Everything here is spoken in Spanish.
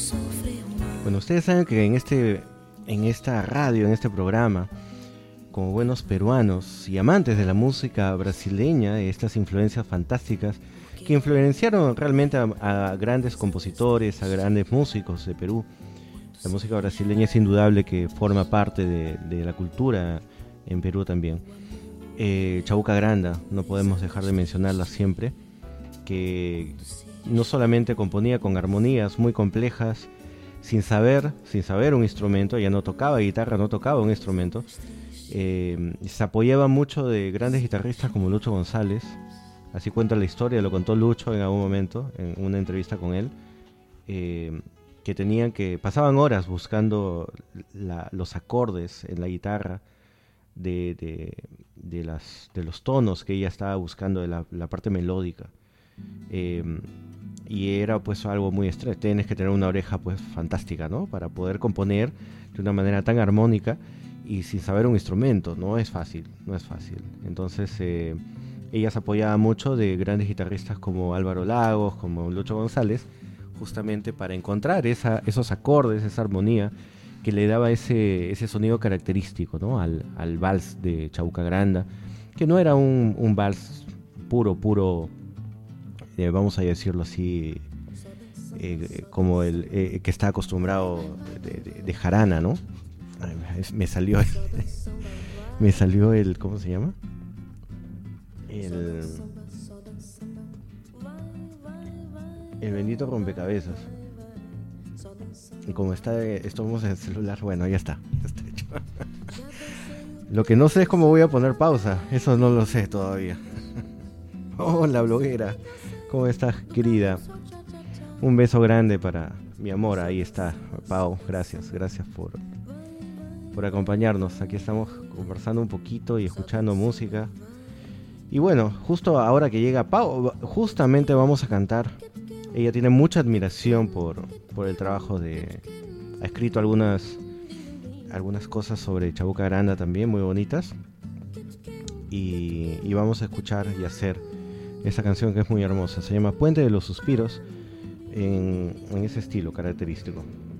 Bueno, ustedes saben que en esta radio, en este programa, como buenos peruanos y amantes de la música brasileña, de estas influencias fantásticas que influenciaron realmente a grandes compositores, a grandes músicos de Perú. La música brasileña es indudable que forma parte de la cultura en Perú también. Chabuca Granda, no podemos dejar de mencionarla siempre, que no solamente componía con armonías muy complejas, sin saber un instrumento, ella no tocaba guitarra, no tocaba un instrumento, se apoyaba mucho de grandes guitarristas como Lucho González. Así cuenta la historia, lo contó Lucho en algún momento, en una entrevista con él, que pasaban horas buscando los acordes en la guitarra de los tonos que ella estaba buscando, de la parte melódica. Y era pues algo muy extraño. Tienes que tener una oreja pues fantástica, ¿no? Para poder componer de una manera tan armónica y sin saber un instrumento. No es fácil. Entonces ella se apoyaba mucho de grandes guitarristas como Álvaro Lagos, como Lucho González, justamente para encontrar esos acordes, esa armonía que le daba ese sonido característico, ¿no? al vals de Chabuca Granda, que no era un vals puro, vamos a decirlo así, como el que está acostumbrado de jarana, ¿no? Ay, me salió el, ¿cómo se llama? El bendito rompecabezas. Y como estamos en el celular, bueno, ya está hecho. Lo que no sé es cómo voy a poner pausa, eso no lo sé todavía. Hola, bloguera, ¿cómo estás, querida? Un beso grande para mi amor, ahí está, Pau, gracias por acompañarnos. Aquí estamos conversando un poquito y escuchando música. Y bueno, justo ahora que llega Pau, justamente vamos a cantar. Ella tiene mucha admiración por el trabajo ha escrito algunas cosas sobre Chabuca Granda también, muy bonitas. Y vamos a escuchar y hacer esa canción que es muy hermosa. Se llama Puente de los Suspiros, en ese estilo característico.